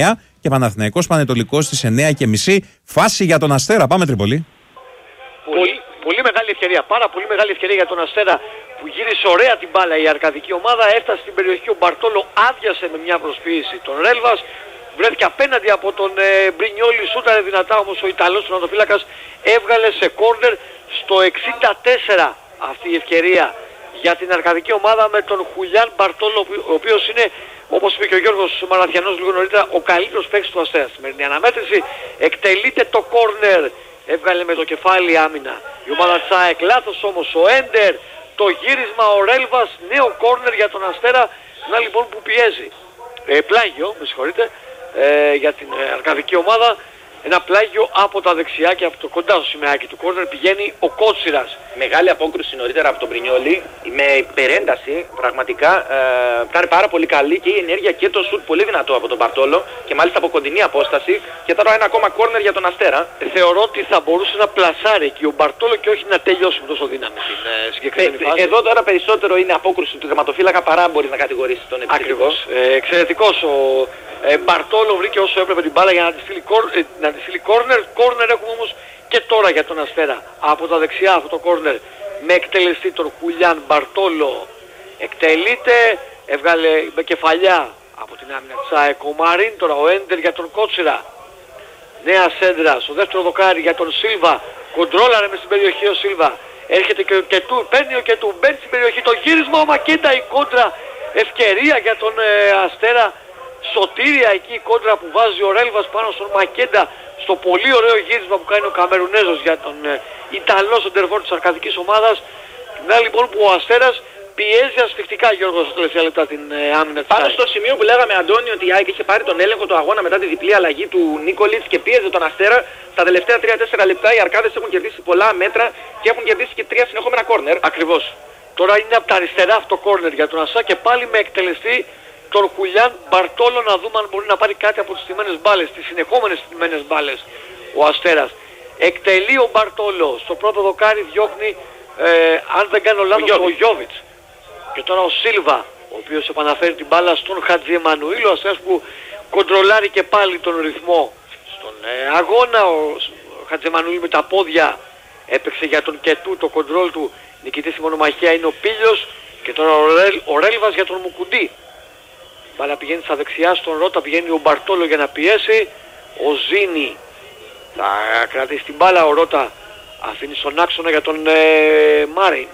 και Παναθηναϊκός Πανετολικός στις εννιά και μισή. Φάση για τον Αστέρα. Πάμε Τρίπολη. Πολύ, πολύ μεγάλη ευκαιρία, πάρα πολύ μεγάλη ευκαιρία για τον Αστέρα που γύρισε ωραία την μπάλα η αρκαδική ομάδα. Έφτασε στην περιοχή, ο Μπαρτόλο άδειασε με μια προσποίηση τον Ρέλβας. Βρέθηκε απέναντι από τον ε, Μπρινιόλι, σούταρε δυνατά, όμως ο Ιταλός τερματοφύλακας έβγαλε σε κόρνερ στο εξήντα τέσσερα αυτή η ευκαιρία για την αρκαδική ομάδα με τον Χουλιάν Μπαρτόλο, ο οποίος είναι, όπως είπε και ο Γιώργος Μαραθιανός λίγο νωρίτερα, ο καλύτερος παίκτης του Αστέρα. Σημερινή αναμέτρηση εκτελείται το κόρνερ, έβγαλε με το κεφάλι άμυνα η ομάδα Τσάεκ, λάθος όμως ο Έντερ, το γύρισμα ο Ρέλβας, νέο κόρνερ για τον Αστέρα, να λοιπόν που πιέζει. Ε, πλάγιο, με συγχωρείτε, ε, για την ε, αρκαδική ομάδα. Ένα πλάγιο από τα δεξιά και από το κοντά στο σημαίακι του κόρνερ πηγαίνει ο Κότσιρας. Μεγάλη απόκρουση νωρίτερα από τον Πρινιόλι, με υπερένταση, πραγματικά ε, ήταν πάρα πολύ καλή και η ενέργεια και το σουτ πολύ δυνατό από τον Μπαρτόλο και μάλιστα από κοντινή απόσταση. Και τώρα ένα ακόμα κόρνερ για τον Αστέρα. Θεωρώ ότι θα μπορούσε να πλασάρει εκεί ο Μπαρτόλο και όχι να τελειώσει με τόσο δύναμη την ε, συγκεκριμένη ε, φάση. Εδώ τώρα περισσότερο είναι απόκρουση του τερματοφύλακα παρά μπορεί να κατηγορήσει τον επιθετικό. Ε, εξαιρετικός ο ε, Μπαρτόλο, βρήκε όσο έπρεπε την μπάλα για να τη στείλει, κορ, ε, να τη στείλει κόρνερ. Κόρνερ έχουμε όμως και τώρα για τον Αστέρα. Από τα δεξιά αυτό το κόρνερ με εκτελεστή τον Χουλιάν Μπαρτόλο. Εκτελείται, έβγαλε με κεφαλιά από την άμυνα της ΑΕΚ ο Μαρίν, τώρα ο Έντερ για τον Κότσιρα. Νέα σέντρα στο δεύτερο δοκάρι για τον Σίλβα. Κοντρόλαρε με στην περιοχή ο Σίλβα. Έρχεται και ο Κετού, παίρνει ο Κετού, μπαίνει στην περιοχή. Το γύρισμα ο Μακέντα, η κόντρα, ευκαιρία για τον ε, Αστέρα. Σωτήρια εκεί η κόντρα που βάζει ο Ρέλβας πάνω στον Μακέντα, στο πολύ ωραίο γύρισμα που κάνει ο Καμερουνέζος για τον ε, Ιταλό σεντερφόρ της αρκαδικής ομάδας. Να λοιπόν που ο Αστέρας πιέζει ασφιχτικά, Γιώργο, στα τελευταία λεπτά την ε, άμυνα της Πάνω ΑΕΚ. στο σημείο που λέγαμε, Αντώνη, ότι η ΑΕΚ είχε πάρει τον έλεγχο του αγώνα μετά τη διπλή αλλαγή του Νίκολιτς και πίεζε τον Αστέρα, στα τελευταία τρία τέσσερα λεπτά οι Αρκάδες έχουν κερδίσει πολλά μέτρα και έχουν κερδίσει και τρία συνεχόμενα κόρνερ. Ακριβώς. Τώρα είναι από τα αριστερά αυτό κόρνερ για τον Αστέρα και πάλι με εκτελεστή τον Χουλιάν Μπαρτόλο, να δούμε αν μπορεί να πάρει κάτι από τις στημένες μπάλες, τις συνεχόμενες στημένες μπάλες ο Αστέρας. Εκτελεί ο Μπαρτόλο, στο πρώτο δοκάρι διώχνει, ε, αν δεν κάνω λάθος, ο Γιώβιτς. Και τώρα ο Σίλβα, ο οποίος επαναφέρει την μπάλα στον Χατζη Εμμανουήλ, ο Αστέρας που κοντρολάρει και πάλι τον ρυθμό στον ε, αγώνα. Ο, ο Χατζη Εμμανουήλ με τα πόδια έπαιξε για τον Κετού, το κοντρόλ του, νικητής στη μονομαχία είναι ο Πίλιος. Και τώρα ο, Ρέλ, ο Ρέλβας για τον Μουκουντή. Μπάλα πηγαίνει στα δεξιά, στον Ρώτα πηγαίνει ο Μπαρτόλο για να πιέσει. Ο Ζήνη θα κρατήσει την μπάλα, ο Ρώτα αφήνει στον άξονα για τον ε, Μάριν.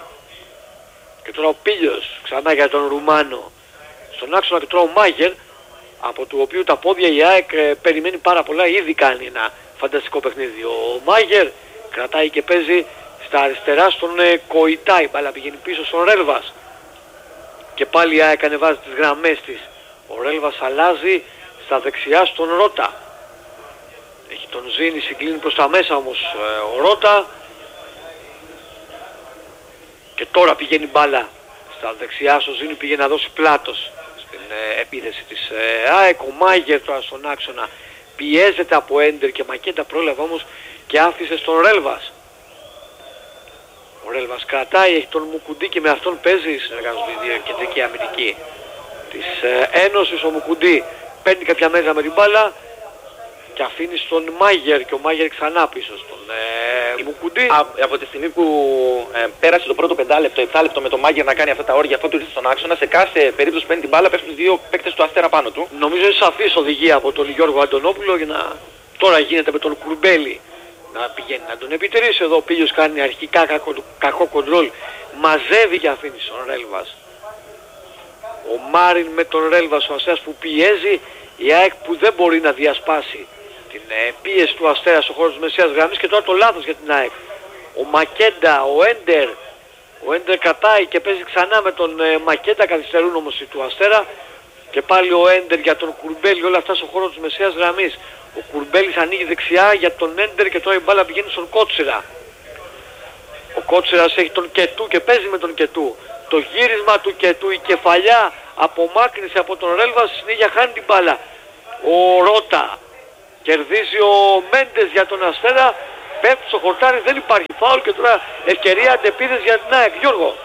Και τώρα ο Πίλιος ξανά για τον Ρουμάνο. Στον άξονα και τώρα ο Μάγερ, από του οποίου τα πόδια η ΑΕΚ ε, περιμένει πάρα πολλά, ήδη κάνει ένα φανταστικό παιχνίδι. Ο Μάγερ κρατάει και παίζει στα αριστερά στον ε, Κοϊτάι. Μπάλα πηγαίνει πίσω στον Ρέλβας. Και πάλι η ΑΕΚ ανεβάζει τις γραμμές της. Ο Ρέλβας αλλάζει στα δεξιά στον Ρώτα. Έχει τον Ζήνη, συγκλίνει προς τα μέσα όμως ε, ο Ρώτα. Και τώρα πηγαίνει μπάλα στα δεξιά, στο Ζήνη πήγε να δώσει πλάτος στην ε, επίθεση της ε, ΑΕΚ. Ο Μάγερ τώρα στον άξονα πιέζεται από Έντερ και Μακέντα, πρόλαβε όμως και άφησε στον Ρέλβας. Ο Ρέλβας κρατάει, έχει τον Μουκουντή και με αυτόν παίζει, συνεργάζονται οι δύο κεντρικοί αμυντικοί της ε, Ένωσης. Ο Μουκουντή παίρνει κάποια μέτρα με την μπάλα και αφήνει στον Μάγερ και ο Μάγερ ξανά πίσω στον ε, Μουκουντή. Α, από τη στιγμή που ε, πέρασε το πρώτο πεντάλεπτο, επτάλεπτο με τον Μάγερ να κάνει αυτά τα όρια, αυτό του ήρθε στον άξονα, σε κάθε περίπτωση παίρνει την μπάλα, πέφτουν δύο παίκτες του Αστέρα πάνω του. Νομίζω είναι σαφής οδηγία από τον Γιώργο Αντωνόπουλο για να τώρα γίνεται με τον Κουρμπέλη να πηγαίνει να τον επιτηρήσει. Εδώ ο Πίλιος κάνει αρχικά κακό, κακό κοντρόλ, μαζεύει και αφήνει στον Ρέλβας. Ο Μάριν με τον Ρέλβας, ο Αστέρας που πιέζει, η ΑΕΚ που δεν μπορεί να διασπάσει την ε, πίεση του Αστέρα στον χώρο της μεσαίας γραμμής. Και τώρα το λάθος για την ΑΕΚ. Ο Μακέντα, ο Έντερ, ο Έντερ κρατάει και παίζει ξανά με τον ε, Μακέντα, καθυστερούν όμως οι του Αστέρα. Και πάλι ο Έντερ για τον Κουρμπέλη, όλα αυτά στον χώρο της μεσαίας γραμμής. Ο Κουρμπέλης ανοίγει δεξιά για τον Έντερ και τώρα η μπάλα πηγαίνει στον Κότσιρα. Ο Κότσιρας έχει τον Κετού και παίζει με τον Κετού. Το γύρισμα του Κετού, η κεφαλιά απομάκρυνση από τον Ρέλβα, συνέχεια χάνει την μπάλα. Ο Ρώτα κερδίζει ο Μέντες για τον Αστέρα, πέφτει στο χορτάρι, δεν υπάρχει φάουλ και τώρα ευκαιρία αντεπίθεση για την ΑΕΚ. Γιώργο.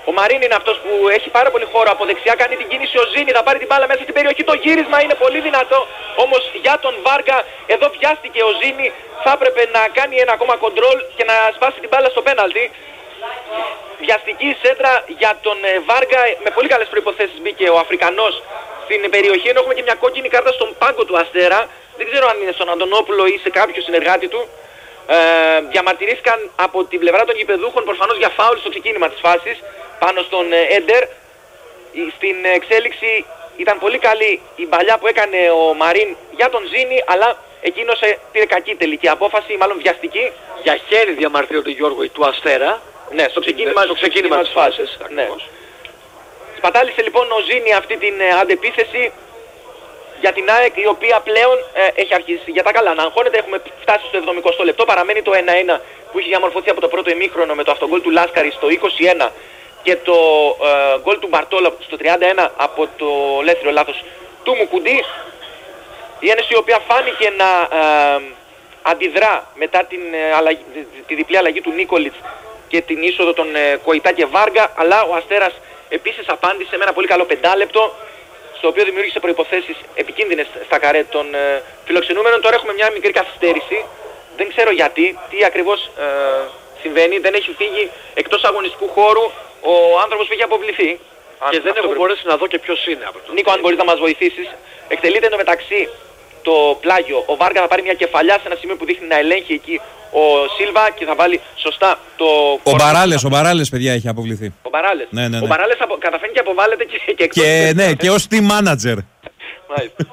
Ο Μαρίν είναι αυτός που έχει πάρα πολύ χώρο από δεξιά, κάνει την κίνηση ο Ζήνη, θα πάρει την μπάλα μέσα στην περιοχή, το γύρισμα είναι πολύ δυνατό, όμως για τον Βάργα εδώ βιάστηκε ο Ζήνη, θα έπρεπε να κάνει ένα ακόμα κοντρόλ και να σπάσει την μπάλα στο πέναλτι. Βιαστική σέντρα για τον Βάργα, με πολύ καλές προϋποθέσεις μπήκε ο Αφρικανός στην περιοχή, ενώ έχουμε και μια κόκκινη κάρτα στον πάγκο του Αστέρα, δεν ξέρω αν είναι στον Αντωνόπουλο ή σε κάποιο συνεργάτη του. Ε, διαμαρτυρήθηκαν από την πλευρά των γηπεδούχων προφανώς για φάουλ στο ξεκίνημα της φάσης πάνω στον Έντερ. Στην εξέλιξη ήταν πολύ καλή η παλιά που έκανε ο Μαρίν για τον Ζήνη, αλλά εκείνος πήρε κακή τελική απόφαση, μάλλον βιαστική. Για χέρι διαμαρτύρονται Γιώργο του Αστέρα. Ναι, στο ξεκίνημα, στο ξεκίνημα της φάσης. Ναι. Σπατάλησε λοιπόν ο Ζήνη αυτή την αντεπίθεση για την ΑΕΚ, η οποία πλέον ε, έχει αρχίσει για τα καλά να αγχώνεται. Έχουμε φτάσει στο εβδομηκοστό λεπτό, παραμένει το ένα ένα που είχε διαμορφωθεί από το πρώτο ημίχρονο με το αυτογκόλ του Λάσκαρη στο είκοσι ένα και το ε, γκολ του Μπαρτόλα στο τριάντα ένα από το ελεύθερο λάθος του Μουκουντή. Η Ένεση η οποία φάνηκε να ε, αντιδρά μετά την, ε, αλλαγή, τη διπλή αλλαγή του Νίκολιτς και την είσοδο των ε, Κοϊτά και Βάργα, αλλά ο Αστέρας επίσης απάντησε με ένα πολύ καλό πεντάλεπτο, το οποίο δημιούργησε προϋποθέσεις επικίνδυνες στα καρέ των ε, φιλοξενούμενων. Τώρα έχουμε μια μικρή καθυστέρηση, δεν ξέρω γιατί, τι ακριβώς ε, συμβαίνει, δεν έχει φύγει εκτός αγωνιστικού χώρου ο άνθρωπος που έχει αποβληθεί. Και δεν έχω μπορέσει να δω και ποιος είναι. Από Νίκο, αν μπορείς να μας βοηθήσεις. Εκτελείται εντωμεταξύ το πλάγιο, ο Βάργα θα πάρει μια κεφαλιά σε ένα σημείο που δείχνει να ελέγχει εκεί ο Σίλβα και θα βάλει σωστά το... Ο Μπαράλες, ο Μπαράλες παιδιά έχει αποβληθεί. Ο Μπαράλες. Ναι, ναι, ναι. Ο Μπαράλες απο... καταφέρνει και αποβάλλεται και, και εκτός. Και, ναι, και ως team manager. Μάλιστα.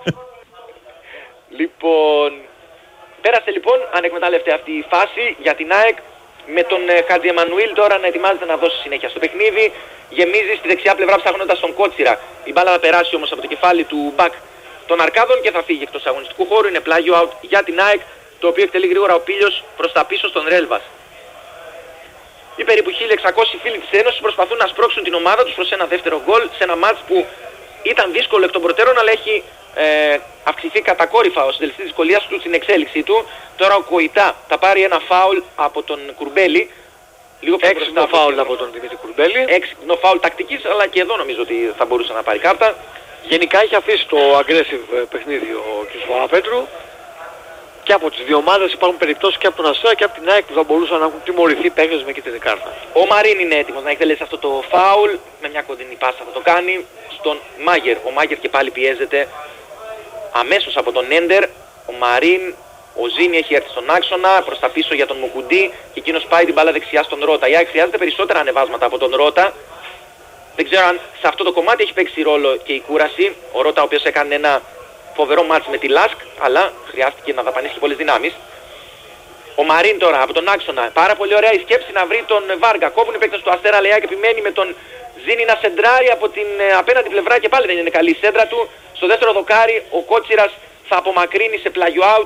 Λοιπόν, πέρασε λοιπόν ανεκμετάλλευτη αυτή η φάση για την ΑΕΚ, με τον Χατζη Εμμανουήλ τώρα να ετοιμάζεται να δώσει συνέχεια στο παιχνίδι. Γεμίζει στη δεξιά πλευρά ψάχνοντας τον Κότσιρα. Η μπάλα θα περάσει όμως από το κεφάλι του μπακ των Αρκάδων και θα φύγει εκτός αγωνιστικού χώρου. Είναι πλάγιο out για την ΑΕΚ, το οποίο εκτελεί γρήγορα ο Πίλιος προς τα πίσω στον Ρέλβας. Οι περίπου χίλια εξακόσιοι φίλοι της Ένωσης προσπαθούν να σπρώξουν την ομάδα τους προς ένα δεύτερο γκολ σε ένα μάτς που ήταν δύσκολο εκ των προτέρων, αλλά έχει ε, αυξηθεί κατακόρυφα ο συντελεστής δυσκολίας του στην εξέλιξή του. Τώρα ο Κοϊτά θα πάρει ένα φάουλ από τον Κουρμπέλη. Λίγο πιο έξυπνο φάουλ από τον Δημήτρη Κουρμπέλη. Έξυπνο φάουλ τακτικής, αλλά και εδώ νομίζω ότι θα μπορούσε να πάρει κάρτα. Γενικά έχει αφήσει το aggressive παιχνίδι ο κ. Βαραπέτρου. Και από τις δύο ομάδες υπάρχουν περιπτώσεις και από τον Αστέρα και από την ΑΕΚ που θα μπορούσαν να έχουν τιμωρηθεί παίκτες με κίτρινη κάρτα. Ο Μαρίν είναι έτοιμος να εκτελέσει αυτό το φάουλ. Με μια κοντινή πάσα θα το κάνει στον Μάγερ. Ο Μάγερ και πάλι πιέζεται αμέσως από τον Έντερ. Ο Μαρίν, ο Ζήνη έχει έρθει στον άξονα, προς τα πίσω για τον Μουκουντή και εκείνος πάει την μπάλα δεξιά στον Ρώτα. Η ΑΕΚ χρειάζεται περισσότερα ανεβάσματα από τον Ρώτα. Δεν ξέρω αν σε αυτό το κομμάτι έχει παίξει ρόλο και η κούραση. Ο Ρώτα ο οποίος έκανε ένα φοβερό μάτς με τη Λάσκ, αλλά χρειάστηκε να δαπανίσει και πολλές δυνάμεις. Ο Μαρίν τώρα από τον άξονα, πάρα πολύ ωραία η σκέψη να βρει τον Βάργα. Κόβουν οι παίκτες του Αστέρα, αλλά και επιμένει με τον Ζήνη να σεντράρει από την απέναντι πλευρά και πάλι δεν είναι καλή η σέντρα του. Στο δεύτερο δοκάρι ο Κότσιρας θα απομακρύνει σε πλάγιο out.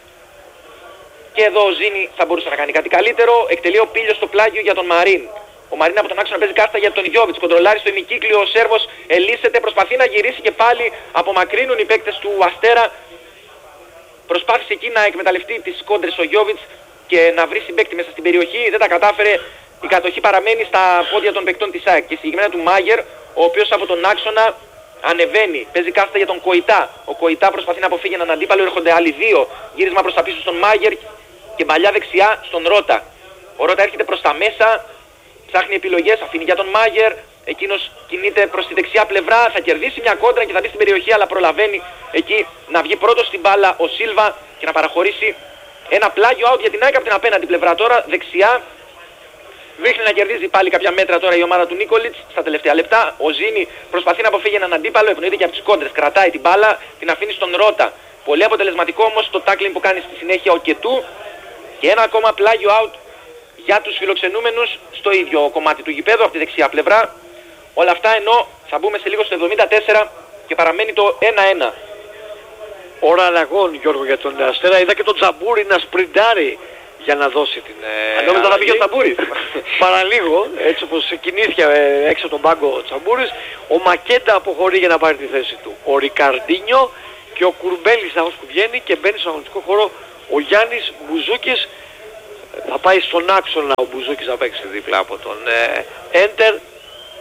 Και εδώ ο Ζήνη θα μπορούσε να κάνει κάτι καλύτερο. Εκτελεί ο Πίλιος στο πλάγιο για τον Μαρίν. Ο Μαρίν από τον άξονα παίζει κάρτα για τον Γιόβιτς. Κοντρολάρει στο ημικύκλιο. Ο Σέρβος ελίσσεται. Προσπαθεί να γυρίσει και πάλι. Απομακρύνουν οι παίκτες του Αστέρα. Προσπάθησε εκεί να εκμεταλλευτεί τις κόντρες ο Γιόβιτς και να βρει συμπαίκτη μέσα στην περιοχή. Δεν τα κατάφερε. Η κατοχή παραμένει στα πόδια των παικτών της ΑΕΚ και συγκεκριμένα του Μάγερ, ο οποίος από τον άξονα ανεβαίνει. Παίζει κάρτα για τον Κοϊτά. Ο Κοϊτά προσπαθεί να αποφύγει έναν αντίπαλο. Έρχονται άλλοι δύο. Γύρισμα προς τα πίσω στον Μάγερ και μπαλιά δεξιά στον Ρώτα. Ο Ρώτα έρχεται προς τα μέσα. Ψάχνει επιλογές, αφήνει για τον Μάγερ. Εκείνος κινείται προς τη δεξιά πλευρά. Θα κερδίσει μια κόντρα και θα μπει στην περιοχή, αλλά προλαβαίνει εκεί να βγει πρώτος στην μπάλα ο Σίλβα και να παραχωρήσει ένα πλάγιο out για την ΑΕΚ από την απέναντι πλευρά. Τώρα δεξιά δείχνει να κερδίζει πάλι κάποια μέτρα τώρα η ομάδα του Νίκολιτς στα τελευταία λεπτά. Ο Ζήνη προσπαθεί να αποφύγει έναν αντίπαλο, ευνοείται και από τις κόντρες. Κρατάει την μπάλα, την αφήνει στον Ρώτα. Πολύ αποτελεσματικό όμως το tackling που κάνει στη συνέχεια ο Κετού. Και ένα ακόμα πλάγιο out για τους φιλοξενούμενους στο ίδιο κομμάτι του γηπέδου, από τη δεξιά πλευρά. Όλα αυτά ενώ θα μπούμε σε λίγο στο εβδομήντα τέσσερα και παραμένει το ένα ένα. Ώρα αλλαγών, Γιώργο, για τον Αστέρα. Είδα και τον Τζαμπούρι να σπριντάρει για να δώσει την ε, νόμιζα να πήγε ο Τζαμπούρης. Παραλίγο, έτσι όπως κινήθηκε ε, έξω τον πάγκο ο Τζαμπούρης. Ο Μακέντα αποχωρεί για να πάρει τη θέση του. Ο Ρικαρντίνιο και ο Κουρμπέλης είναι αυτός που βγαίνει και μπαίνει στον αγωνιστικό χώρο ο Γιάννης Μπουζούκης. Θα πάει στον άξονα ο Μπουζούκης να παίξει δίπλα από τον ε, Έντερ.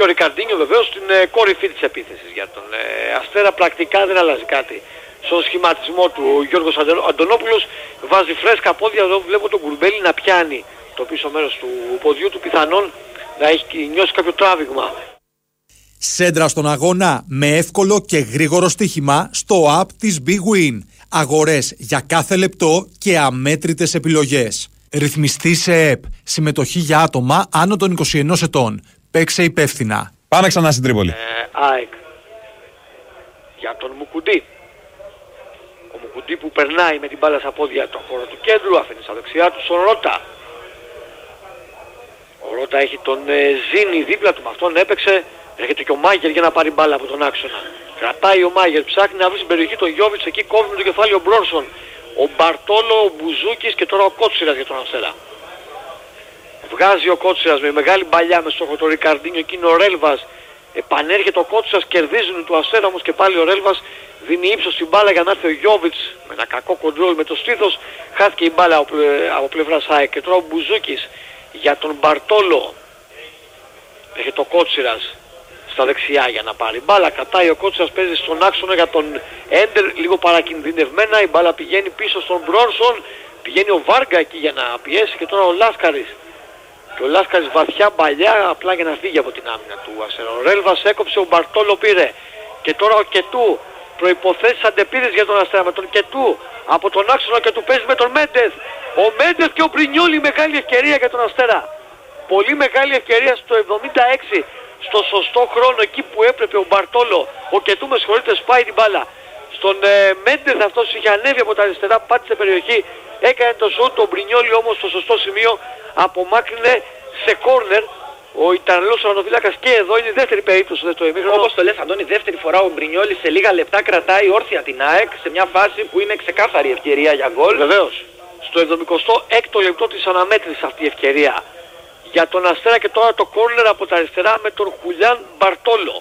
και ο Ρικαρντίνιο βεβαίως στην ε, κορυφή της επίθεσης για τον ε, Αστέρα. Πρακτικά δεν αλλάζει κάτι στον σχηματισμό του. Ο Γιώργος Αντωνόπουλος βάζει φρέσκα πόδια. Εδώ βλέπω τον Κουρμπέλη να πιάνει το πίσω μέρος του ποδιού του, πιθανόν να έχει νιώσει κάποιο τράβηγμα. Σέντρα στον αγώνα με εύκολο και γρήγορο στοίχημα στο app της Big Win. Αγορές για κάθε λεπτό και αμέτρητες επιλογές. Ρυθμιστή σε ΕΠ. Συμμετοχή για άτομα άνω των είκοσι ενός ετών. Παίξε υπεύθυνα. Πάμε ξανά στην Τρίπολη. Ε, ΑΕΚ. Για τον Μουκουντή. Ο Μουκουντή που περνάει με την μπάλα στα πόδια του χώρο του κέντρου, αφήνει στα δεξιά του στον Ρώτα. Ο Ρώτα έχει τον ε, Ζήνη δίπλα του, με αυτόν έπαιξε. Έρχεται και ο Μάγερ για να πάρει μπάλα από τον άξονα. Κρατάει ο Μάγερ, ψάχνει να βρει στην περιοχή τον Γιώβιτς, εκεί κόβει με το κεφάλι ο Μπρόνσον. Ο Μπαρτόλο, ο Μπουζούκης και τώρα ο Κότσιρας για τον Αστέρα. Βγάζει ο Κότσιρας με μεγάλη μπαλιά με στόχο το Ρικαρντίνιο, εκείνο ο Ρέλβας. Επανέρχεται ο Κότσιρας, κερδίζουν του Αστέρα όμως και πάλι ο Ρέλβας δίνει ύψος στην μπάλα για να έρθει ο Γιώβιτς με ένα κακό κοντρόλ με το στήθος. Χάθηκε η μπάλα από πλευράς ΑΕΚ και τώρα ο Μπουζούκης για τον Μπαρτόλο. Έχει το Κότσιρας στα δεξιά για να πάρει μπάλα. Κατάει ο Κότσιρας, παίζει στον άξονα για τον Έντερ, λίγο παρακινδυνευμένα. Η μπάλα πηγαίνει πίσω στον Μπρόνσον. Πηγαίνει ο Βάργα εκεί για να πιέσει και τώρα ο Λάσκαρης. Και ο Λάσκαρης βαθιά μπαλιά απλά για να φύγει από την άμυνα του Αστέρα. Ο Ρέλβας έκοψε, ο Μπαρτόλο πήρε. Και τώρα ο Κετού. Προϋποθέσεις αντεπίδες για τον Αστέρα με τον Κετού. Από τον άξονα και του παίζει με τον Μέντεθ. Ο Μέντεθ και ο Μπρινιόλι, μεγάλη ευκαιρία για τον Αστέρα. Πολύ μεγάλη ευκαιρία στο εβδομήντα έξι. Στο σωστό χρόνο, εκεί που έπρεπε ο Μπαρτόλο, ο Κετού με συγχωρείτε, σπάει την μπάλα στον ε, Μέντεθ. Αυτός είχε ανέβει από τα αριστερά, πάτησε περιοχή, έκανε το σουτ. Ο Μπρινιόλι όμως στο σωστό σημείο απομάκρυνε σε κόρνερ ο Ιταλός ορανοφύλακας. Και εδώ είναι η δεύτερη περίπτωση στο ημίχρονο. Όπως το λες Αντώνη, δεύτερη φορά ο Μπρινιόλι σε λίγα λεπτά κρατάει όρθια την ΑΕΚ σε μια φάση που είναι ξεκάθαρη ευκαιρία για γκολ. Βεβαίως. Στο εβδομηκοστό έκτο λεπτό της αναμέτρησης αυτή η ευκαιρία για τον Αστέρα και τώρα το κόρνερ από τα αριστερά με τον Χουλιάν Μπαρτόλο.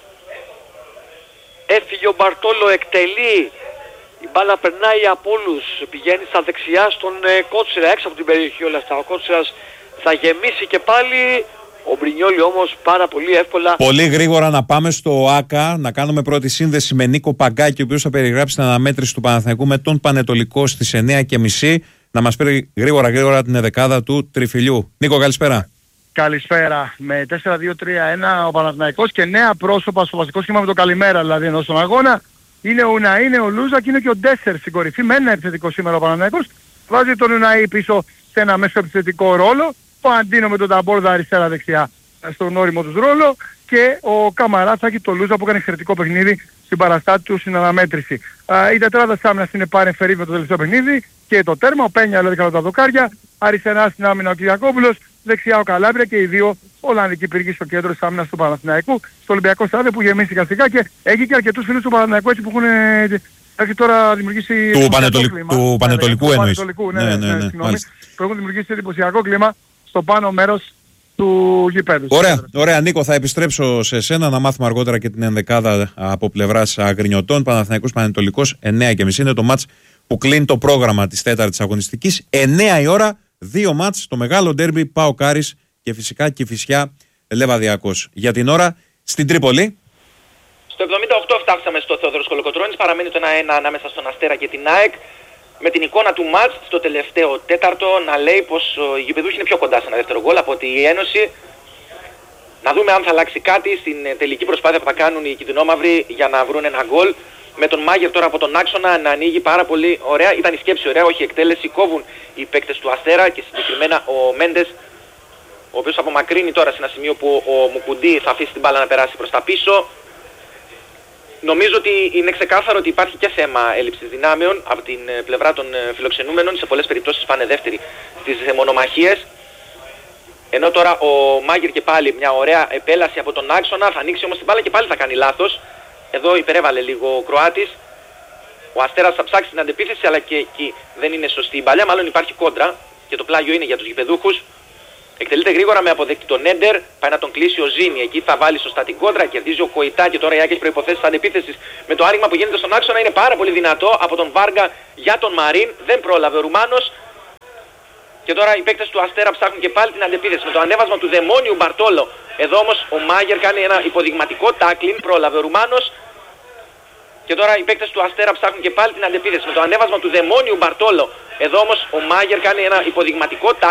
Έφυγε ο Μπαρτόλο, εκτελεί. Η μπάλα περνάει από όλους, πηγαίνει στα δεξιά στον ε, Κότσιρα, έξω από την περιοχή όλα αυτά. Ο Κότσιρας θα γεμίσει και πάλι. Ο Μπρινιόλι όμως πάρα πολύ εύκολα. Πολύ γρήγορα να πάμε στο ΆΚΑ, να κάνουμε πρώτη σύνδεση με Νίκο Παγκάκη, ο οποίος θα περιγράψει την αναμέτρηση του Παναθηναϊκού με τον Πανετολικό στις εννιά και μισή. Να μας πει γρήγορα γρήγορα την εδεκάδα του Τριφυλιού. Νίκο, καλησπέρα. Καλησπέρα. Με τέσσερα δύο τρία ένα ο Παναθηναϊκός και νέα πρόσωπα στο βασικό σχήμα με το καλημέρα δηλαδή ενώ στον αγώνα. Είναι ο Ουναΐ, είναι ο Λούζα και είναι και ο Ντέσσερ στην κορυφή. Με ένα επιθετικό σήμερα ο Παναθηναϊκός. Βάζει τον Ουναΐ πίσω σε ένα μέσο επιθετικό ρόλο. Ο Αντίνο με τον Ταμπόρδα αριστερά δεξιά στον όριμο τους ρόλο. Και ο Καμαρά θα έχει το Λούζα που έκανε εξαιρετικό παιχνίδι στην παραστάτη του στην αναμέτρηση. Α, η τετράδα της άμυνας είναι παρεμφερή με το τελευταίο παιχνίδι και το τέρμα. Ο Πένια δηλαδή κατά τα δοκάρια. Αριστερά στην άμυνα ο Κυριακόπουλος. Δεξιά ο Καλάβρια και οι δύο Ολλανδικοί πύργοι στο κέντρο της άμυνας του Παναθηναϊκού. Στο Ολυμπιακό στάδιο που γεμίσει σιγά και έχει και αρκετούς φίλους του Παναθηναϊκού έτσι που έχουν έχει τώρα δημιουργήσει του, πανετολικ... του Πανετολικού ναι, εννοείς. Ναι, ναι, ναι, ναι, ναι, ναι, που έχουν δημιουργήσει εντυπωσιακό κλίμα στο πάνω μέρος του γηπέδου. Ωραία, ωραία Νίκο, θα επιστρέψω σε σένα να μάθουμε αργότερα και την ενδεκάδα από πλευράς Αγρινιωτών. Παναθηναϊκός Πανετολικός εννιά και μισή είναι το μάτς που κλείνει το πρόγραμμα της τέταρτης αγωνιστικής. εννιά η ώρα, δύο μάτς, το μεγάλο ντέρμπι ΠΑΟΚ Άρης και φυσικά Κηφισιά Λεβαδιακός. Για την ώρα στην Τρίπολη. Στο εβδομήντα οκτώ φτάσαμε στο Θεόδωρος Κολοκοτρώνης, παραμένει το ένα ένα ανάμεσα στον Αστέρα και την ΑΕΚ. Με την εικόνα του μάτς στο τελευταίο τέταρτο να λέει πως οι γηπεδούχοι είναι πιο κοντά σε ένα δεύτερο γκολ από ότι η Ένωση. Να δούμε αν θα αλλάξει κάτι στην τελική προσπάθεια που θα κάνουν οι κιτρινόμαυροι για να βρουν ένα γκολ. Με τον Μάγερ τώρα από τον άξονα να ανοίγει πάρα πολύ ωραία. Ήταν η σκέψη ωραία, όχι η εκτέλεση. Κόβουν οι παίκτες του Αστέρα και συγκεκριμένα ο Μέντες, ο οποίος απομακρύνει τώρα σε ένα σημείο που ο Μουκουντή θα αφήσει την μπάλα να περάσει προς τα πίσω. Νομίζω ότι είναι ξεκάθαρο ότι υπάρχει και θέμα έλλειψης δυνάμεων από την πλευρά των φιλοξενούμενων. Σε πολλές περιπτώσεις πάνε δεύτεροι στις μονομαχίες. Ενώ τώρα ο Μάγερ και πάλι μια ωραία επέλαση από τον άξονα. Θα ανοίξει όμως την μπάλα και πάλι θα κάνει λάθος. Εδώ υπερέβαλε λίγο ο Κροάτης. Ο Αστέρας θα ψάξει την αντεπίθεση, αλλά και εκεί δεν είναι σωστή η μπαλιά. Μάλλον υπάρχει κόντρα και το πλάγιο είναι για τους γηπεδούχους. Εκτελείται γρήγορα με αποδεκτή τον Έντερ. Πάει να τον κλείσει ο Ζήνη. Εκεί θα βάλει σωστά την κόντρα. Κερδίζει ο Κοϊτά και τώρα η Άκη έχει προϋποθέσεις αντεπίθεσης. Με το άνοιγμα που γίνεται στον άξονα είναι πάρα πολύ δυνατό από τον Βάργα για τον Μαρίν. Δεν πρόλαβε ο Ρουμάνος. Και τώρα οι παίκτες του Αστέρα ψάχνουν και πάλι την αντεπίθεση με το ανέβασμα του δαιμόνιου Μπαρτόλο. Εδώ όμως ο Μάγερ κάνει ένα υποδειγματικό τάκλιν, πρόλαβε ο Ρουμάνος. Και τώρα οι παίκτες του Αστέρα ψάχνουν και πάλι την αντεπίθεση με το ανέβασμα του δαιμόνιου Μπαρτόλο. Εδώ όμως ο Μάγερ κάνει ένα υποδειγματικό τάκλιν.